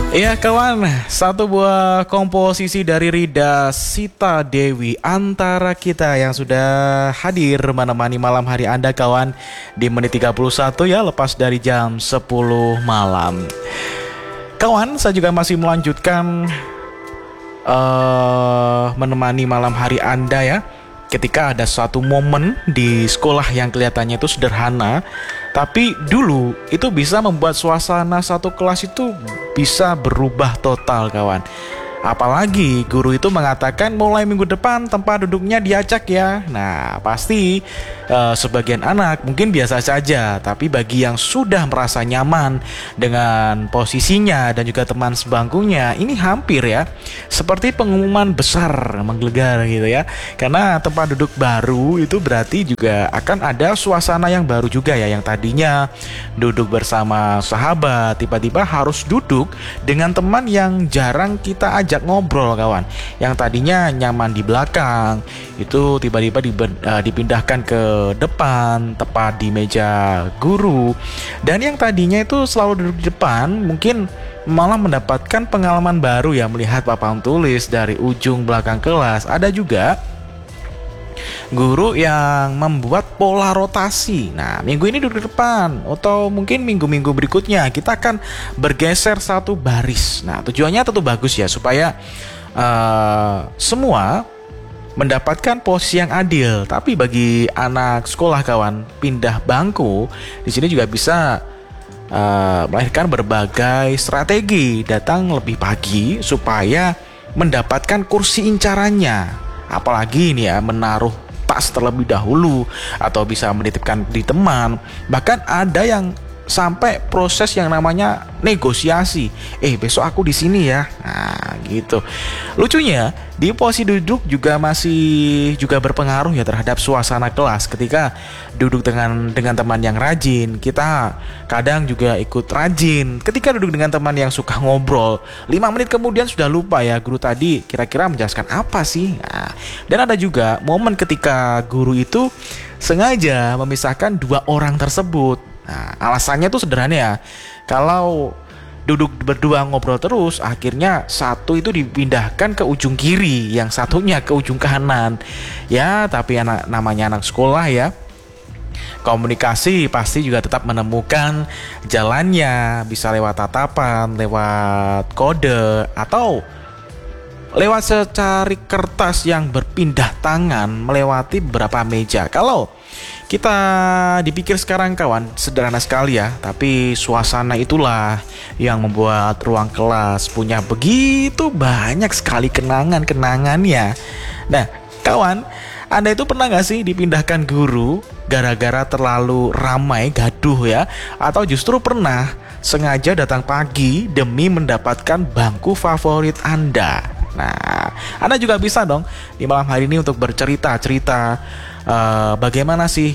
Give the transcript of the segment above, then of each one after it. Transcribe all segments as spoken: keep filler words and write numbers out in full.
Iya kawan, satu buah komposisi dari Rida Sita Dewi antara kita yang sudah hadir menemani malam hari Anda kawan di menit tiga puluh satu ya, lepas dari jam sepuluh malam. Kawan, saya juga masih melanjutkan uh, menemani malam hari Anda ya. Ketika ada suatu momen di sekolah yang kelihatannya itu sederhana, tapi dulu itu bisa membuat suasana satu kelas itu bisa berubah total kawan. Apalagi guru itu mengatakan mulai minggu depan tempat duduknya diacak ya. Nah pasti uh, sebagian anak mungkin biasa saja, tapi bagi yang sudah merasa nyaman dengan posisinya dan juga teman sebangkunya, ini hampir ya seperti pengumuman besar menggelegar gitu ya. Karena tempat duduk baru itu berarti juga akan ada suasana yang baru juga ya. Yang tadinya duduk bersama sahabat, tiba-tiba harus duduk dengan teman yang jarang kita ajak ajak ngobrol kawan. Yang tadinya nyaman di belakang itu tiba-tiba dipindahkan ke depan, tepat di meja guru. Dan yang tadinya itu selalu duduk di depan mungkin malah mendapatkan pengalaman baru ya, melihat papan tulis dari ujung belakang kelas. Ada juga guru yang membuat pola rotasi. Nah, minggu ini duduk di depan, atau mungkin minggu-minggu berikutnya kita akan bergeser satu baris. Nah, tujuannya tentu bagus ya, supaya uh, semua mendapatkan posisi yang adil. Tapi bagi anak sekolah kawan, pindah bangku di sini juga bisa uh, melahirkan berbagai strategi. Datang lebih pagi supaya mendapatkan kursi incarannya. Apalagi ini ya, menaruh tas terlebih dahulu atau bisa menitipkan di teman. Bahkan ada yang sampai proses yang namanya negosiasi. Eh besok aku di sini ya. Nah gitu. Lucunya di posisi duduk juga masih juga berpengaruh ya terhadap suasana kelas. Ketika duduk dengan dengan teman yang rajin, kita kadang juga ikut rajin. Ketika duduk dengan teman yang suka ngobrol, lima menit kemudian sudah lupa ya guru tadi kira-kira menjelaskan apa sih. Nah, dan ada juga momen ketika guru itu sengaja memisahkan dua orang tersebut. Nah, alasannya tuh sederhana ya. Kalau duduk berdua ngobrol terus, akhirnya satu itu dipindahkan ke ujung kiri, yang satunya ke ujung kanan. Ya, tapi anak namanya anak sekolah ya. Komunikasi pasti juga tetap menemukan jalannya, bisa lewat tatapan, lewat kode, atau lewat secari kertas yang berpindah tangan melewati beberapa meja. Kalau kita dipikir sekarang kawan, sederhana sekali ya, tapi suasana itulah yang membuat ruang kelas punya begitu banyak sekali kenangan-kenangannya. Nah kawan, Anda itu pernah gak sih dipindahkan guru gara-gara terlalu ramai gaduh ya? Atau justru pernah sengaja datang pagi demi mendapatkan bangku favorit Anda? Nah, Anda juga bisa dong di malam hari ini untuk bercerita-cerita uh, bagaimana sih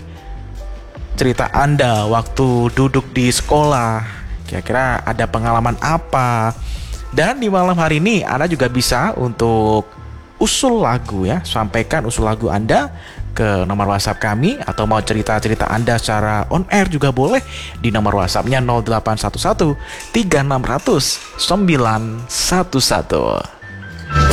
cerita Anda waktu duduk di sekolah. Kira-kira ada pengalaman apa? Dan di malam hari ini Anda juga bisa untuk usul lagu ya. Sampaikan usul lagu Anda ke nomor WhatsApp kami, atau mau cerita-cerita Anda secara on air juga boleh di nomor WhatsAppnya nol delapan satu satu tiga enam nol nol sembilan satu satu.